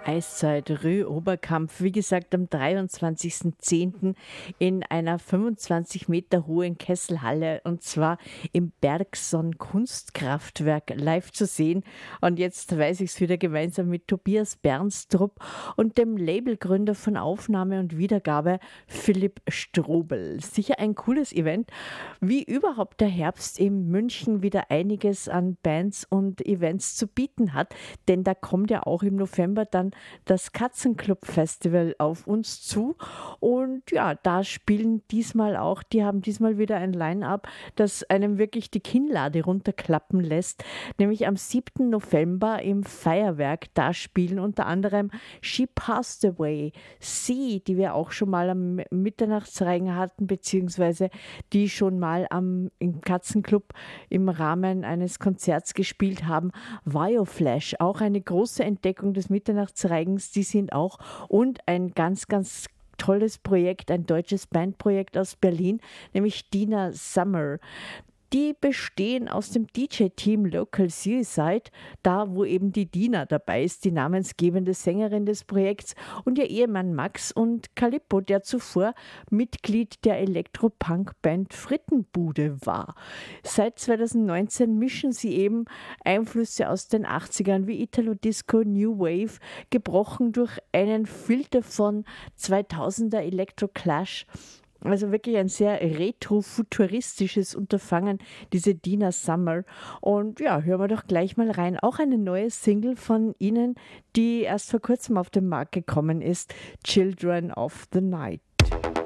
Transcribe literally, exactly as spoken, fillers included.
Eiszeit Rö Oberkampf, wie gesagt, am dreiundzwanzigsten zehnten in einer fünfundzwanzig Meter hohen Kesselhalle, und zwar im Bergson Kunstkraftwerk live zu sehen. Und jetzt weiß ich es wieder, gemeinsam mit Tobias Bernstrup und dem Labelgründer von Aufnahme und Wiedergabe, Philipp Strobel. Sicher ein cooles Event. Wie überhaupt der Herbst in München wieder einiges an Bands und Events zu bieten hat, denn da kommt ja auch im November dann das Katzenclub-Festival auf uns zu. Und ja, da spielen diesmal auch, die haben diesmal wieder ein Line-Up, das einem wirklich die Kinnlade runterklappen lässt. Nämlich am siebten November im Feuerwerk. Da spielen unter anderem She Passed Away, Sie, die wir auch schon mal am Mitternachtsreigen hatten, beziehungsweise die schon mal am, im Katzenclub im Rahmen eines Konzerts gespielt haben. Vioflash, auch eine große Entdeckung des Mitternachtsreigens, die sind auch, und ein ganz, ganz tolles Projekt, ein deutsches Bandprojekt aus Berlin, nämlich Dina Summer. Die bestehen aus dem D J-Team Local Suicide, da wo eben die Dina dabei ist, die namensgebende Sängerin des Projekts, und ihr Ehemann Max und Calippo, der zuvor Mitglied der Elektropunk-Band Frittenbude war. Seit zweitausendneunzehn mischen sie eben Einflüsse aus den achtzigern wie Italo-Disco, New Wave, gebrochen durch einen Filter von zweitausender Electro-Clash. Also wirklich ein sehr retro-futuristisches Unterfangen, diese Dina Summer. Und ja, hören wir doch gleich mal rein. Auch eine neue Single von ihnen, die erst vor kurzem auf den Markt gekommen ist, Children of the Night.